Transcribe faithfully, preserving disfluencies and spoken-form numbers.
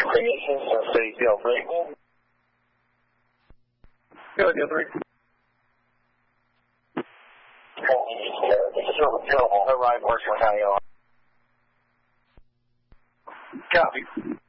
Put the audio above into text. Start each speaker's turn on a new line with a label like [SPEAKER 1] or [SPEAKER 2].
[SPEAKER 1] City Hill three. Go, Hill three. Arrive, Washington County. Copy.